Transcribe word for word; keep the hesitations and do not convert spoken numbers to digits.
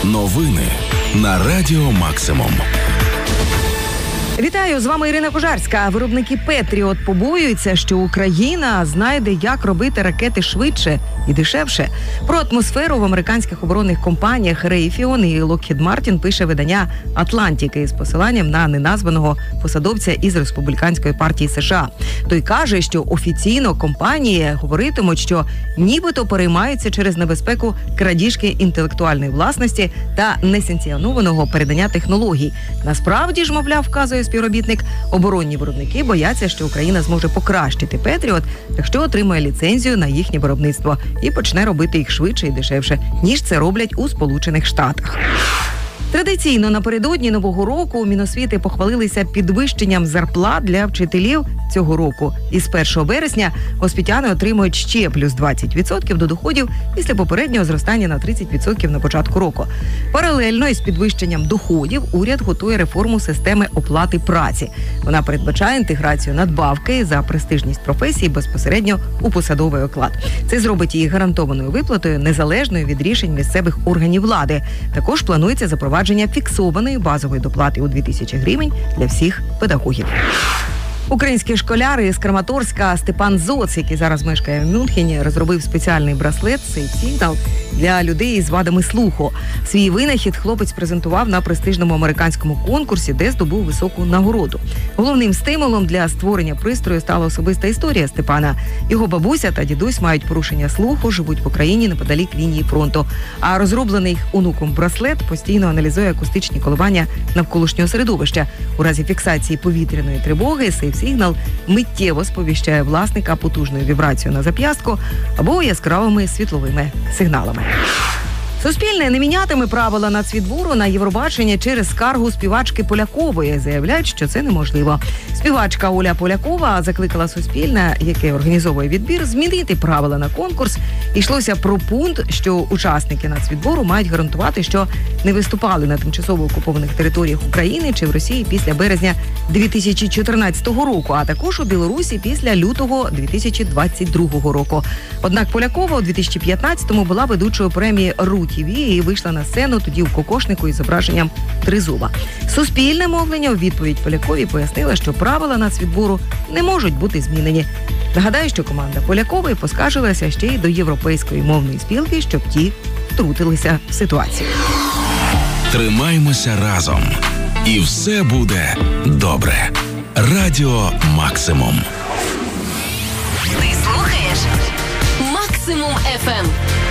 Новини на Радіо Максимум. Вітаю, з вами Ірина Кожарська. Виробники Петріот побоюються, що Україна знайде, як робити ракети швидше і дешевше. Про атмосферу в американських оборонних компаніях Raytheon і Lockheed Martin пише видання «Атлантики» з посиланням на неназваного посадовця із Республіканської партії США. Той каже, що офіційно компанії говоритимуть, що нібито переймаються через небезпеку крадіжки інтелектуальної власності та несанкціонованого передання технологій. Насправді ж, мовляв, вказує співробітник, оборонні виробники бояться, що Україна зможе покращити Петріот, якщо отримає ліцензію на їхнє виробництво і почне робити їх швидше і дешевше, ніж це роблять у Сполучених Штатах. Традиційно напередодні Нового року Міносвіти похвалилися підвищенням зарплат для вчителів цього року. Із першого вересня освітяни отримують ще плюс двадцять відсотків до доходів після попереднього зростання на тридцять відсотків на початку року. Паралельно із підвищенням доходів уряд готує реформу системи оплати праці. Вона передбачає інтеграцію надбавки за престижність професії безпосередньо у посадовий оклад. Це зробить її гарантованою виплатою, незалежною від рішень місцевих органів влади. Також планується запровадження фіксованої базової доплати у дві тисячі гривень для всіх педагогів. Український школяр із Краматорська Степан Зоц, який зараз мешкає в Мюнхені, розробив спеціальний браслет Safe Signal для людей із вадами слуху. Свій винахід хлопець презентував на престижному американському конкурсі, де здобув високу нагороду. Головним стимулом для створення пристрою стала особиста історія Степана. Його бабуся та дідусь мають порушення слуху, живуть в Україні неподалік лінії фронту. А розроблений онуком браслет постійно аналізує акустичні коливання навколишнього середовища. У разі фіксації повітряної тривоги Safe Signal миттєво сповіщає власника потужною вібрацією на зап'ястку або яскравими світловими сигналами. Суспільне не мінятиме правила нацвідбору на Євробачення через скаргу співачки Полякової. Заявляють, що це неможливо. Співачка Оля Полякова закликала Суспільне, яке організовує відбір, змінити правила на конкурс. Йшлося про пункт, що учасники нацвідбору мають гарантувати, що не виступали на тимчасово окупованих територіях України чи в Росії після березня дві тисячі чотирнадцятого року, а також у Білорусі після лютого дві тисячі двадцять другого року. Однак Полякова у дві тисячі п'ятнадцятому була ведучою премії «Ру ТІВІ» і вийшла на сцену тоді в кокошнику із зображенням тризуба. Суспільне мовлення у відповідь Поляковій пояснила, що правила нацвідбору не можуть бути змінені. Нагадаю, що команда Полякової поскаржилася ще й до Європейської мовної спілки, щоб ті втрутилися в ситуацію. Тримаймося разом. І все буде добре. Радіо Максимум. Ти слухаєш Максимум еф ем.